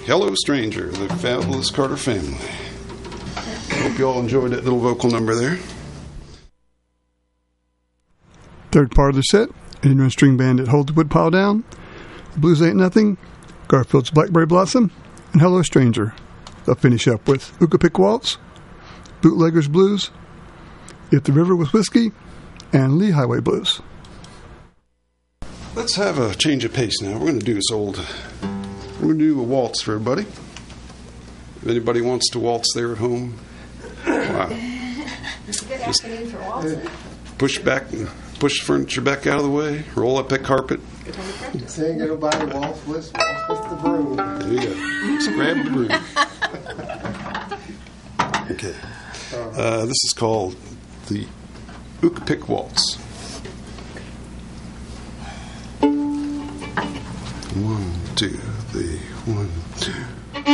Hello Stranger, the Fabulous Carter Family. Hope you all enjoyed that little vocal number there. Third part of the set, Indian String Band that Holds the Woodpile Down, Blues Ain't Nothing, Garfield's Blackberry Blossom, and Hello Stranger. They'll finish up with Ooka-Pick Waltz, Bootlegger's Blues, If the River Was Whiskey, and Lee Highway Blues. Let's have a change of pace now. We're going to do we're going to do a waltz for everybody. If anybody wants to waltz there at home, wow. Good afternoon for waltzing. Push the furniture back out of the way, roll up that carpet. Saying everybody waltz with the broom. There you go. Just grab the broom. Okay. This is called the Ooka-Pick Waltz. 1, 2, 3, 1, 2.